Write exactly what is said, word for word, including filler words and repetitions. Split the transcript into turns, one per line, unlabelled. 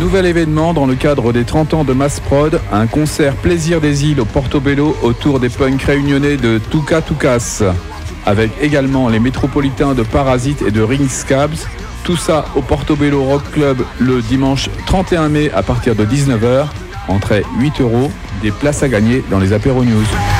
Nouvel événement dans le cadre des trente ans de Mass Prod, un concert Plaisir des îles au Portobello autour des punks réunionnais de Tuka Tukas, avec également les métropolitains de Parasite et de Ring Scabs. Tout ça au Portobello Rock Club le dimanche trente et un mai à partir de dix-neuf heures. Entrée huit euros, des places à gagner dans les apéros news.